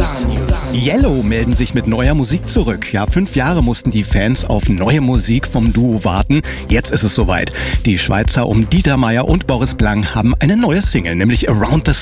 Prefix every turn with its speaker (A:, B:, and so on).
A: Yellow melden sich mit neuer Musik zurück. Ja, 5 Jahre mussten die Fans auf neue Musik vom Duo warten. Jetzt ist es soweit. Die Schweizer um Dieter Meier und Boris Blank haben eine neue Single, nämlich Around the